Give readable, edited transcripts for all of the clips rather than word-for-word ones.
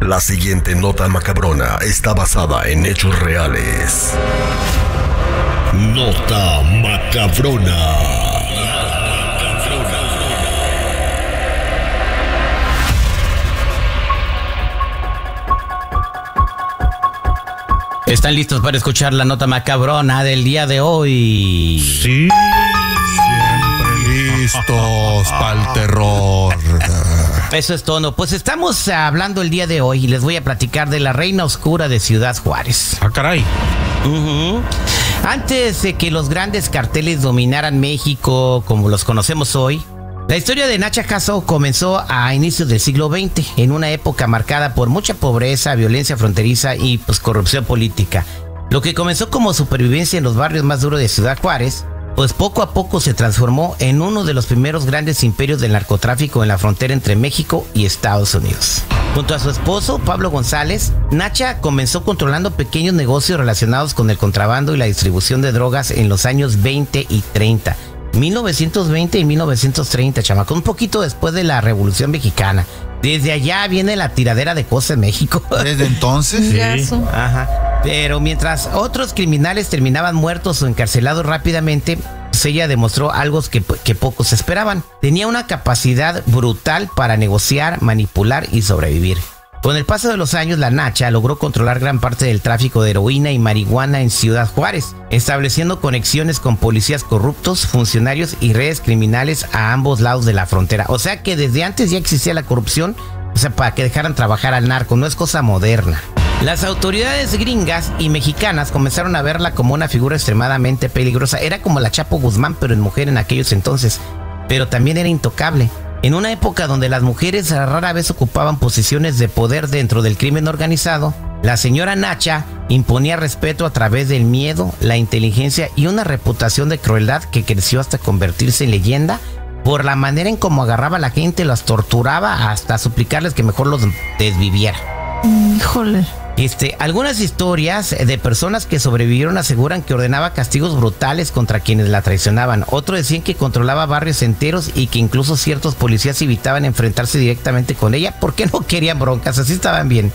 La siguiente nota macabrona está basada en hechos reales. Nota macabrona. ¿Están listos para escuchar la nota macabrona del día de hoy? Sí, siempre listos para el terror. Eso es todo. Pues estamos hablando el día de hoy y les voy a platicar de la Reina Oscura de Ciudad Juárez. Ah, caray. Antes de que los grandes carteles dominaran México como los conocemos hoy, la historia de Nacha Jasso comenzó a inicios del siglo XX, en una época marcada por mucha pobreza, violencia fronteriza y corrupción política. Lo que comenzó como supervivencia en los barrios más duros de Ciudad Juárez, pues poco a poco se transformó en uno de los primeros grandes imperios del narcotráfico en la frontera entre México y Estados Unidos. Junto a su esposo, Pablo González, Nacha comenzó controlando pequeños negocios relacionados con el contrabando y la distribución de drogas en los años 20 y 30. 1920 y 1930, chamaco, un poquito después de la Revolución Mexicana. Desde allá viene la tiradera de cosas en México. ¿Desde entonces? Sí. Ajá. Pero mientras otros criminales terminaban muertos o encarcelados rápidamente, pues ella demostró algo que pocos esperaban. Tenía una capacidad brutal para negociar, manipular y sobrevivir. Con el paso de los años, la Nacha logró controlar gran parte del tráfico de heroína y marihuana en Ciudad Juárez, estableciendo conexiones con policías corruptos, funcionarios y redes criminales a ambos lados de la frontera. O sea que desde antes ya existía la corrupción, para que dejaran trabajar al narco, no es cosa moderna. Las autoridades gringas y mexicanas comenzaron a verla como una figura extremadamente peligrosa. Era como la Chapo Guzmán, pero en mujer en aquellos entonces. Pero también era intocable. En una época donde las mujeres rara vez ocupaban posiciones de poder dentro del crimen organizado, la señora Nacha imponía respeto a través del miedo, la inteligencia y una reputación de crueldad que creció hasta convertirse en leyenda por la manera en cómo agarraba a la gente, las torturaba hasta suplicarles que mejor los desviviera. Híjole. Algunas historias de personas que sobrevivieron aseguran que ordenaba castigos brutales contra quienes la traicionaban. Otros decían que controlaba barrios enteros y que incluso ciertos policías evitaban enfrentarse directamente con ella porque no querían broncas, así estaban bien.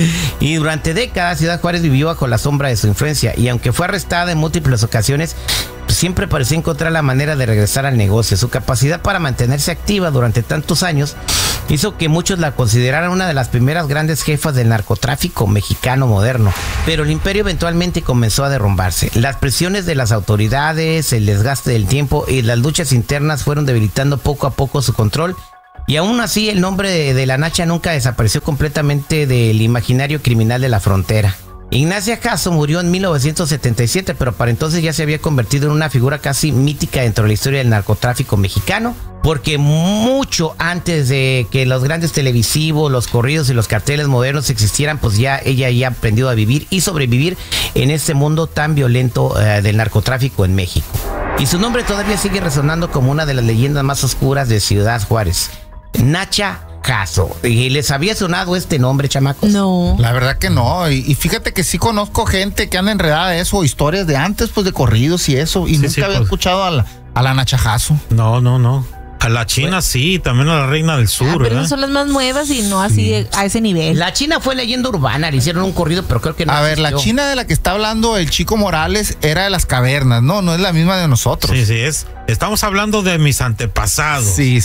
Y durante décadas Ciudad Juárez vivió bajo la sombra de su influencia y aunque fue arrestada en múltiples ocasiones, siempre parecía encontrar la manera de regresar al negocio. Su capacidad para mantenerse activa durante tantos años hizo que muchos la consideraran una de las primeras grandes jefas del narcotráfico mexicano moderno. Pero el imperio eventualmente comenzó a derrumbarse. Las presiones de las autoridades, el desgaste del tiempo y las luchas internas fueron debilitando poco a poco su control. Y aún así el nombre de la Nacha nunca desapareció completamente del imaginario criminal de la frontera. Ignacia Jasso murió en 1977, pero para entonces ya se había convertido en una figura casi mítica dentro de la historia del narcotráfico mexicano, porque mucho antes de que los grandes televisivos, los corridos y los carteles modernos existieran, pues ya ella ya aprendió a vivir y sobrevivir en este mundo tan violento del narcotráfico en México. Y su nombre todavía sigue resonando como una de las leyendas más oscuras de Ciudad Juárez. Nacha Jasso. ¿Y les había sonado este nombre, chamacos? No. La verdad que no. Y fíjate que sí conozco gente que anda enredada de eso, historias de antes, pues de corridos y eso. Y nunca había escuchado a la Nacha Jasso. No. A la China sí, también a la Reina del Sur, pero ¿verdad? son las más nuevas y no así a ese nivel. La China fue leyenda urbana, le hicieron un corrido, pero creo que no. A ver, la China de la que está hablando el Chico Morales era de las cavernas, no es la misma de nosotros. Sí, estamos hablando de mis antepasados. Sí.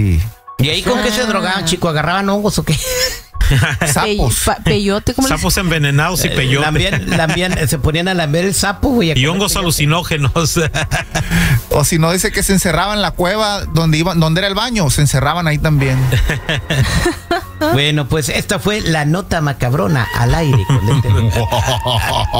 ¿Y ahí con qué se drogaban, chico? ¿Agarraban hongos o qué? Sapos. Peyote, ¿cómo Sapos envenenados y peyote. Se ponían a lamber el sapo, güey. Y hongos alucinógenos. O si no, dice que se encerraban en la cueva donde era el baño, se encerraban ahí también. Bueno, pues esta fue la nota macabrona al aire.